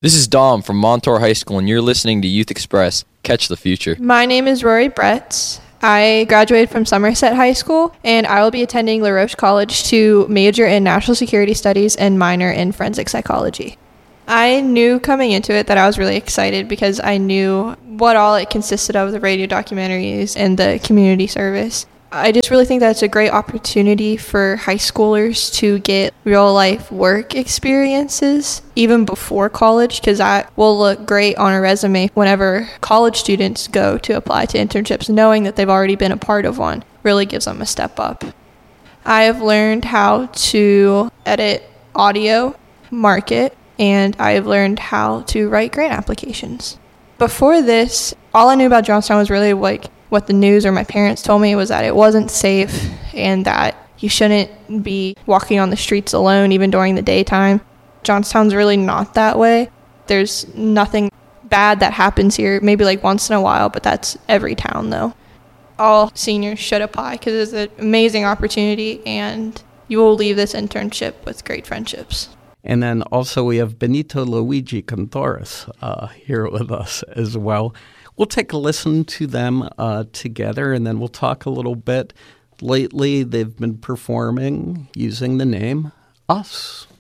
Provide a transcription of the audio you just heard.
This is Dom from Montour High School, and you're listening to Youth Express. Catch the future. My name is Rory Bretz. I graduated from Somerset High School, and I will be attending La Roche College to major in National Security Studies and minor in Forensic Psychology. I knew coming into it that I was really excited because I knew what all it consisted of, the radio documentaries and the community service. I just really think that it's a great opportunity for high schoolers to get real-life work experiences even before college, because that will look great on a resume whenever college students go to apply to internships. Knowing that they've already been a part of one really gives them a step up. I have learned how to edit audio, market, and I have learned how to write grant applications. Before this, all I knew about Johnstown was really like what the news or my parents told me, was that it wasn't safe and that you shouldn't be walking on the streets alone even during the daytime. Johnstown's really not that way. There's nothing bad that happens here, maybe like once in a while, but that's every town though. All seniors should apply because it's an amazing opportunity and you will leave this internship with great friendships. And then also we have Benito Luigi Cantores here with us as well. We'll take a listen to them together, and then we'll talk a little bit. Lately, they've been performing using the name Us.